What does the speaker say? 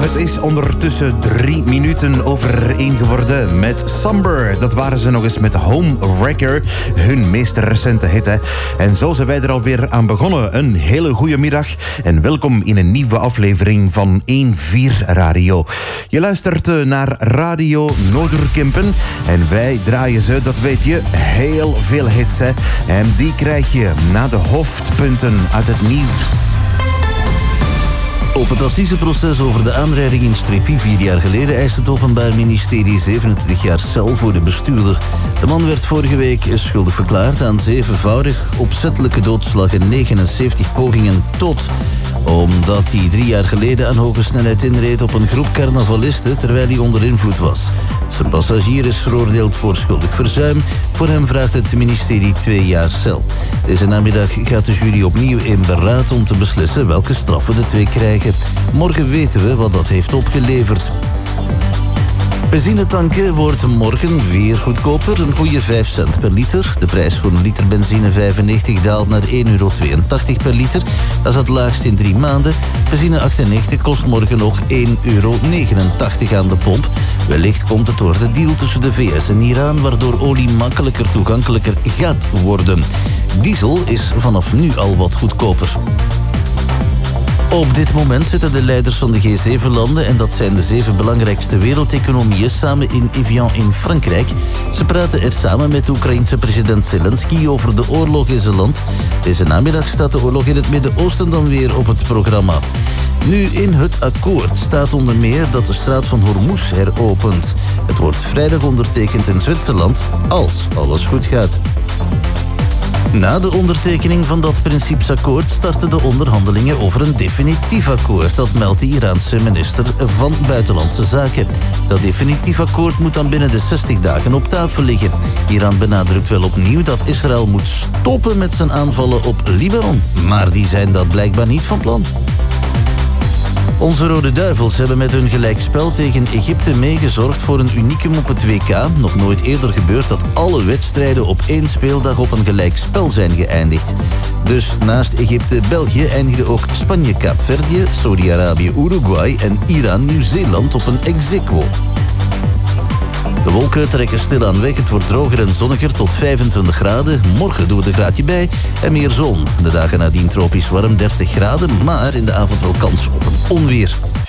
Het is ondertussen 3 minuten over 1 geworden met Somber. Dat waren ze nog eens met Home Wrecker, hun meest recente hit. Hè. En zo zijn wij er alweer aan begonnen. Een hele goede middag en welkom in een nieuwe aflevering van 1-4 Radio. Je luistert naar Radio Noorderkempen en wij draaien ze, dat weet je, heel veel hits. Hè. En die krijg je na de hoofdpunten uit het nieuws. Op het assiseproces over de aanrijding in Strippie 4 jaar geleden eist het Openbaar Ministerie 27 jaar cel voor de bestuurder. De man werd vorige week schuldig verklaard aan 7-voudig opzettelijke doodslag en 79 pogingen tot. Omdat hij 3 jaar geleden aan hoge snelheid inreed op een groep carnavalisten terwijl hij onder invloed was. Zijn passagier is veroordeeld voor schuldig verzuim. Voor hem vraagt het ministerie 2 jaar cel. Deze namiddag gaat de jury opnieuw in beraad om te beslissen welke straffen de twee krijgen. Morgen weten we wat dat heeft opgeleverd. Benzine tanken wordt morgen weer goedkoper, een goede 5 cent per liter. De prijs voor een liter benzine 95 daalt naar €1,82 per liter. Dat is het laagst in 3 maanden. Benzine 98 kost morgen nog €1,89 aan de pomp. Wellicht komt het door de deal tussen de VS en Iran, waardoor olie makkelijker toegankelijker gaat worden. Diesel is vanaf nu al wat goedkoper. Op dit moment zitten de leiders van de G7-landen, en dat zijn de 7 belangrijkste wereldeconomieën, samen in Evian in Frankrijk. Ze praten er samen met de Oekraïense president Zelensky over de oorlog in zijn land. Deze namiddag staat de oorlog in het Midden-Oosten dan weer op het programma. Nu, in het akkoord staat onder meer dat de straat van Hormuz heropent. Het wordt vrijdag ondertekend in Zwitserland, als alles goed gaat. Na de ondertekening van dat principesakkoord starten de onderhandelingen over een definitief akkoord. Dat meldt de Iraanse minister van Buitenlandse Zaken. Dat definitief akkoord moet dan binnen de 60 dagen op tafel liggen. Iran benadrukt wel opnieuw dat Israël moet stoppen met zijn aanvallen op Libanon. Maar die zijn dat blijkbaar niet van plan. Onze Rode Duivels hebben met hun gelijkspel tegen Egypte meegezorgd voor een unicum op het WK. Nog nooit eerder gebeurd dat alle wedstrijden op 1 speeldag op een gelijkspel zijn geëindigd. Dus naast Egypte-België eindigden ook Spanje-Kaapverdië, Saudi-Arabië-Uruguay en Iran-Nieuw-Zeeland op een ex-aequo. De wolken trekken stilaan weg. Het wordt droger en zonniger tot 25 graden. Morgen doen we een graadje bij en meer zon. De dagen nadien tropisch warm 30 graden, maar in de avond wel kans op een onweer.